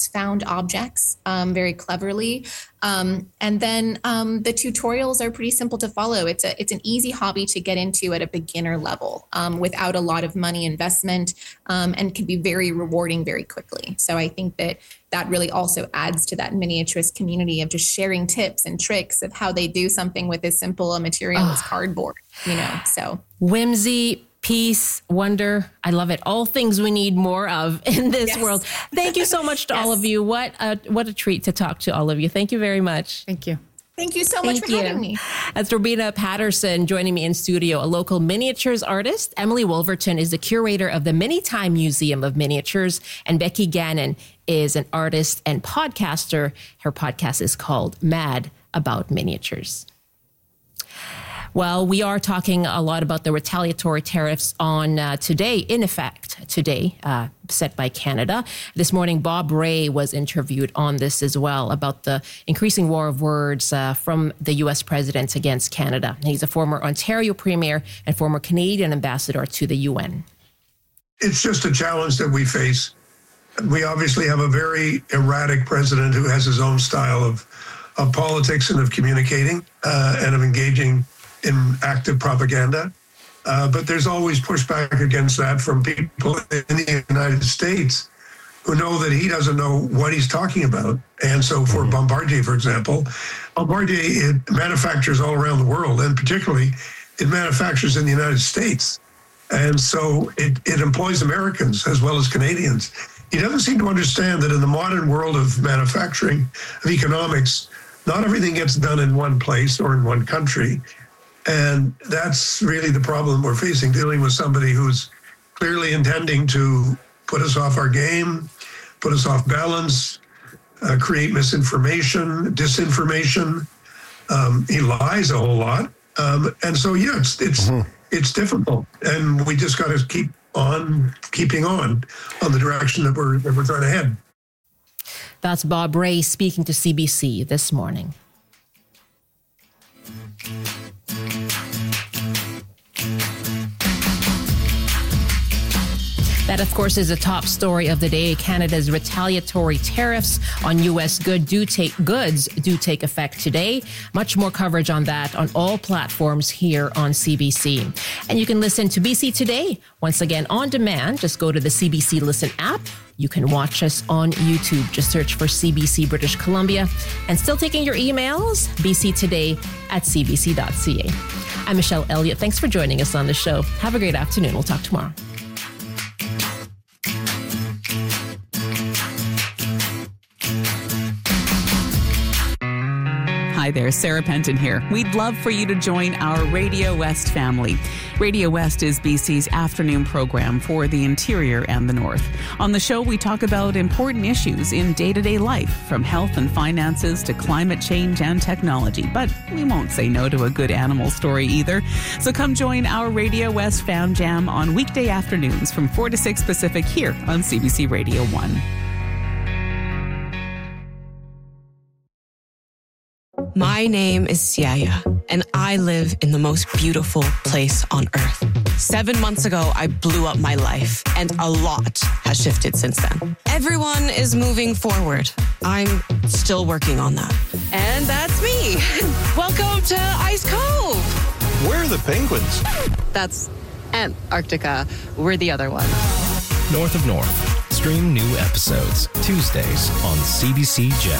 use found objects very cleverly. And then the tutorials are pretty simple to follow. It's an easy hobby to get into at a beginner level without a lot of money investment, and can be very rewarding very quickly. So I think that really also adds to that miniaturist community of just sharing tips and tricks of how they do something with as simple a material as cardboard, so. Whimsy, peace, wonder. I love it. All things we need more of in this world. Thank you so much to all of you. What a treat to talk to all of you. Thank you very much. Thank you. Thank you so much for having me. That's Robina Patterson joining me in studio, a local miniatures artist. Emily Wolverton is the curator of the Minitime Museum of Miniatures, and Becky Gannon is an artist and podcaster. Her podcast is called Mad About Miniatures. Well, we are talking a lot about the retaliatory tariffs on today, set by Canada. This morning, Bob Rae was interviewed on this as well about the increasing war of words from the U.S. president against Canada. He's a former Ontario premier and former Canadian ambassador to the UN. It's just a challenge that we face. We obviously have a very erratic president who has his own style of politics and of communicating and of engaging in active propaganda. But there's always pushback against that from people in the United States who know that he doesn't know what he's talking about. And so for Bombardier, for example, Bombardier, it manufactures all around the world, and particularly it manufactures in the United States. And so it employs Americans as well as Canadians. He doesn't seem to understand that in the modern world of manufacturing, of economics, not everything gets done in one place or in one country. And that's really the problem we're facing, dealing with somebody who's clearly intending to put us off our game, put us off balance, create misinformation, disinformation. He lies a whole lot. And so, yeah, it's difficult. And we just got to keep on keeping on the direction that we're trying to head. That's Bob Rae speaking to CBC this morning. That, of course, is the top story of the day. Canada's retaliatory tariffs on U.S. goods do take effect today. Much more coverage on that on all platforms here on CBC. And you can listen to BC Today once again on demand. Just go to the CBC Listen app. You can watch us on YouTube. Just search for CBC British Columbia. And still taking your emails, bctoday@cbc.ca. I'm Michelle Elliott. Thanks for joining us on the show. Have a great afternoon. We'll talk tomorrow. Hi there, Sarah Penton here. We'd love for you to join our Radio West family. Radio West is BC's afternoon program for the interior and the north. On the show, we talk about important issues in day-to-day life, from health and finances to climate change and technology. But we won't say no to a good animal story either. So come join our Radio West Fam Jam on weekday afternoons from 4 to 6 Pacific here on CBC Radio 1. My name is Siaya, and I live in the most beautiful place on earth. 7 months ago, I blew up my life, and a lot has shifted since then. Everyone is moving forward. I'm still working on that. And that's me. Welcome to Ice Cove. Where are the penguins? That's Antarctica. We're the other one. North of North. Stream new episodes Tuesdays on CBC Gem.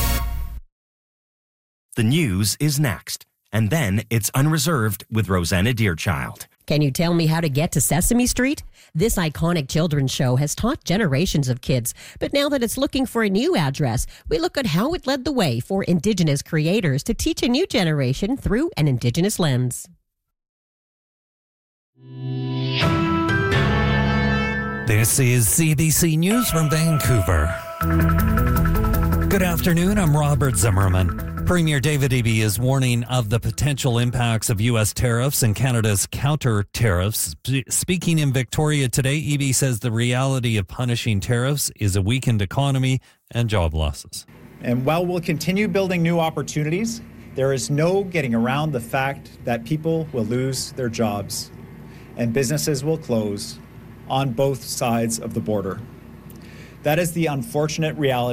The news is next, and then it's Unreserved with Rosanna Deerchild. Can you tell me how to get to Sesame Street? This iconic children's show has taught generations of kids, but now that it's looking for a new address, we look at how it led the way for Indigenous creators to teach a new generation through an Indigenous lens. This is CBC News from Vancouver. Good afternoon, I'm Robert Zimmerman. Premier David Eby is warning of the potential impacts of U.S. tariffs and Canada's counter-tariffs. Speaking in Victoria today, Eby says the reality of punishing tariffs is a weakened economy and job losses. And while we'll continue building new opportunities, there is no getting around the fact that people will lose their jobs and businesses will close on both sides of the border. That is the unfortunate reality